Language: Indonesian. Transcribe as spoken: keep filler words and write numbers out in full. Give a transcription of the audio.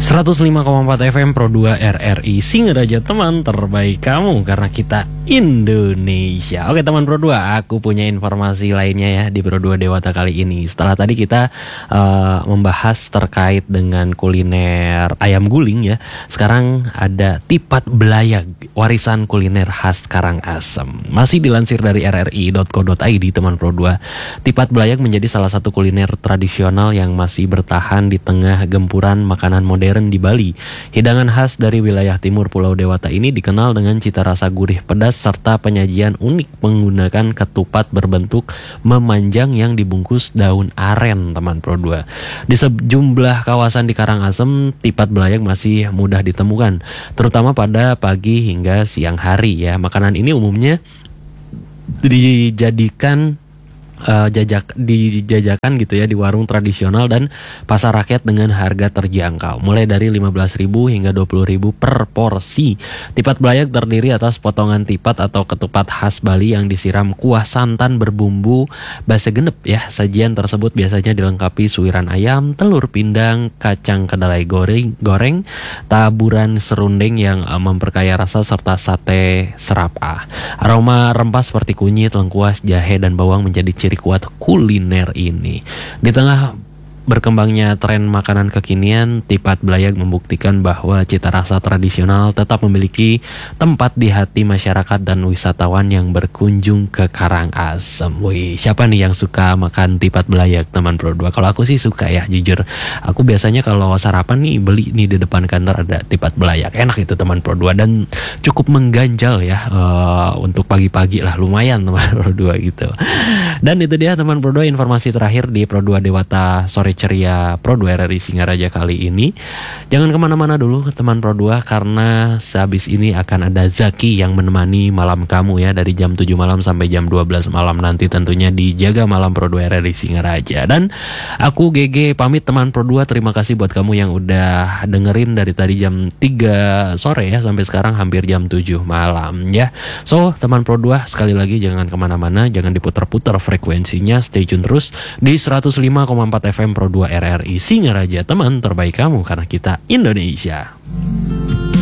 seratus lima koma empat F M Pro dua R R I Singaraja, teman terbaik kamu karena kita Indonesia. Oke teman Pro dua, aku punya informasi lainnya ya di Pro dua Dewata kali ini. Setelah tadi kita uh, membahas terkait dengan kuliner ayam guling ya, sekarang ada tipat belayag, warisan kuliner khas Karangasem. Masih dilansir dari r r i dot co dot i d teman Pro dua, tipat belayag menjadi salah satu kuliner tradisional yang masih bertahan di tengah gempuran makanan modern di Bali. Hidangan khas dari wilayah timur Pulau Dewata ini dikenal dengan cita rasa gurih pedas serta penyajian unik menggunakan ketupat berbentuk memanjang yang dibungkus daun aren teman Pro dua. Di sejumlah kawasan di Karangasem, tipat belayag masih mudah ditemukan, terutama pada pagi hingga siang hari ya. Makanan ini umumnya dijadikan Uh, jajak dijajakan gitu ya di warung tradisional dan pasar rakyat dengan harga terjangkau, mulai dari lima belas ribu hingga dua puluh ribu per porsi. Tipat belayag terdiri atas potongan tipat atau ketupat khas Bali yang disiram kuah santan berbumbu base genep ya. Sajian tersebut biasanya dilengkapi suiran ayam, telur pindang, kacang kedelai goreng, goreng taburan serundeng yang uh, memperkaya rasa serta sate serapah. Aroma rempah seperti kunyit, lengkuas, jahe dan bawang menjadi ciri kuat kuliner ini. Di tengah berkembangnya tren makanan kekinian, tipat belayag membuktikan bahwa cita rasa tradisional tetap memiliki tempat di hati masyarakat dan wisatawan yang berkunjung ke Karangasem. Wih, siapa nih yang suka makan tipat belayag teman Pro dua? Kalau aku sih suka ya, jujur. Aku biasanya kalau sarapan nih beli nih di depan kantor ada tipat belayag. Enak itu teman Pro dua dan cukup mengganjal ya uh, untuk pagi-pagi lah, lumayan teman Pro dua gitu. Dan itu dia teman Pro dua, informasi terakhir di Pro dua Dewata sore ceria Pro dua R R I Singaraja kali ini. Jangan kemana-mana dulu teman Pro dua, karena sehabis ini akan ada Zaki yang menemani malam kamu ya, dari jam tujuh malam sampai jam dua belas malam nanti, tentunya di Jaga Malam Pro dua R R I Singaraja. Dan aku G G pamit teman Pro dua, terima kasih buat kamu yang udah dengerin dari tadi jam tiga sore ya sampai sekarang hampir jam tujuh malam ya. So teman Pro dua, sekali lagi jangan kemana-mana, jangan diputar-putar frekuensinya, stay tune terus di seratus lima koma empat F M Pro dua R R I Singaraja, teman terbaik kamu karena kita Indonesia.